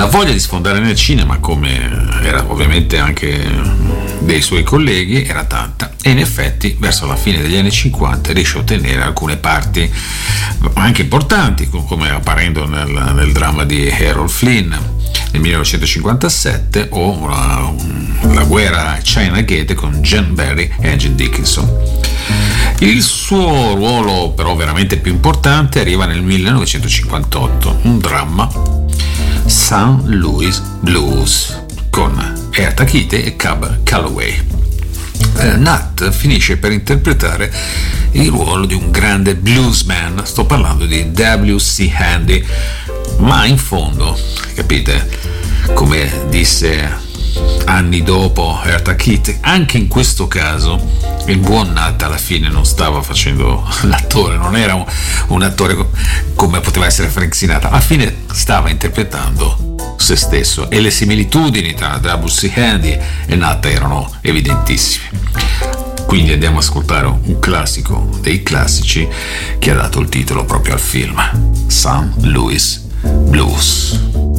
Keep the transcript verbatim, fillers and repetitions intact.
La voglia di sfondare nel cinema, come era ovviamente anche dei suoi colleghi, era tanta, e in effetti verso la fine degli anni cinquanta riesce a ottenere alcune parti anche importanti, come apparendo nel, nel dramma di Errol Flynn nel millenovecentocinquantasette, o la, la guerra a China Gate con John Barry e Angie Dickinson. Il suo ruolo però veramente più importante arriva nel millenovecentocinquantotto, un dramma, Saint Louis Blues, con Eartha Kitt e Cab Calloway. Eh, Nat finisce per interpretare il ruolo di un grande bluesman, sto parlando di W C Handy, ma in fondo, capite, come disse anni dopo Eartha Kitt, anche in questo caso il buon Nat alla fine non stava facendo l'attore, non era un, un attore come poteva essere Frank Sinatra, alla fine stava interpretando se stesso, e le similitudini tra W C Handy e Nat erano evidentissime. Quindi andiamo ad ascoltare un classico dei classici che ha dato il titolo proprio al film, Saint Louis Blues.